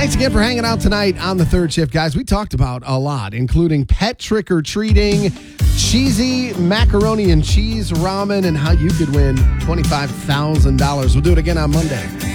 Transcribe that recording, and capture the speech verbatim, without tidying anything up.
Thanks again for hanging out tonight on the third shift, guys. We talked about a lot, including pet trick-or-treating, cheesy macaroni and cheese ramen, and how you could win twenty-five thousand dollars. We'll do it again on Monday.